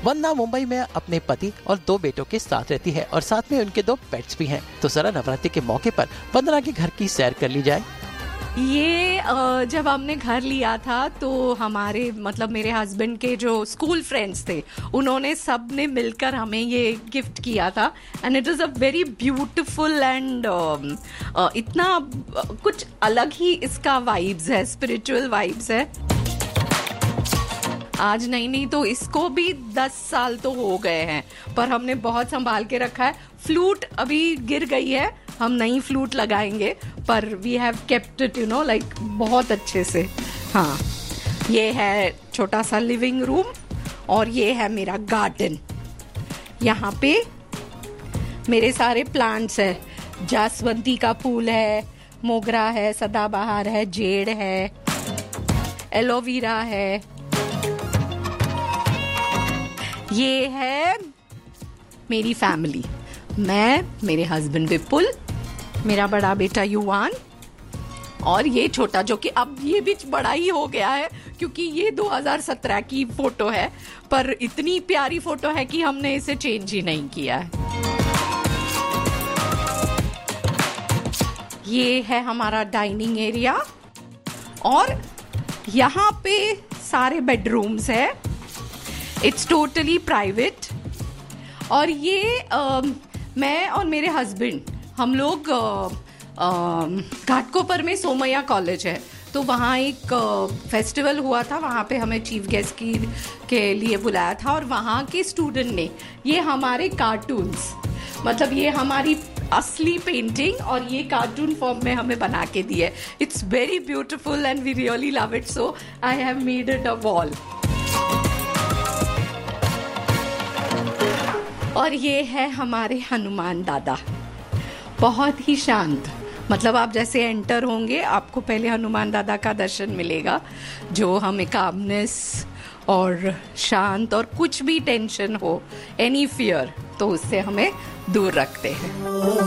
वंदना मुंबई में अपने पति और 2 बेटों के साथ रहती है और साथ में उनके 2 पेट्स भी हैं। तो जरा नवरात्रि के मौके पर वंदना के घर की सैर कर ली जाए। ये जब हमने घर लिया था तो हमारे मतलब मेरे हस्बैंड के जो स्कूल फ्रेंड्स थे उन्होंने सब ने मिलकर हमें ये गिफ्ट किया था and it is a very beautiful and इतना कुछ अलग ही इसका वाइब्स है, स्पिरिचुअल वाइब्स है। आज नहीं तो इसको भी 10 साल तो हो गए हैं, पर हमने बहुत संभाल के रखा है। फ्लूट अभी गिर गई है, हम नई फ्लूट लगाएंगे, पर we have kept it like बहुत अच्छे से। हाँ, ये है छोटा सा लिविंग रूम और ये है मेरा गार्डन। यहाँ पे मेरे सारे प्लांट्स है, जासवंती का फूल है, मोगरा है, सदाबहार है, जेड है, एलोवेरा है। ये है मेरी फैमिली, मैं, मेरे हस्बैंड विपुल, मेरा बड़ा बेटा युवान और ये छोटा जो कि अब ये भी बड़ा ही हो गया है क्योंकि ये 2017 की फोटो है, पर इतनी प्यारी फोटो है कि हमने इसे चेंज ही नहीं किया है। ये है हमारा डाइनिंग एरिया और यहाँ पे सारे बेडरूम्स है। इट्स टोटली प्राइवेट और ये मैं और मेरे हस्बैंड हम लोग घाटकोपर में सोमैया कॉलेज है तो वहाँ एक फेस्टिवल हुआ था, वहाँ पे हमें चीफ गेस्ट के लिए बुलाया था और वहाँ के स्टूडेंट ने ये हमारे कार्टून्स, मतलब ये हमारी असली पेंटिंग और ये कार्टून फॉर्म में हमें बना के दी है। It's very beautiful and we really love it, so I have made it a wall. और ये है हमारे हनुमान दादा, बहुत ही शांत, मतलब आप जैसे एंटर होंगे आपको पहले हनुमान दादा का दर्शन मिलेगा जो हमें कामनेस और शांत और कुछ भी टेंशन हो, एनी फियर, तो उससे हमें दूर रखते हैं।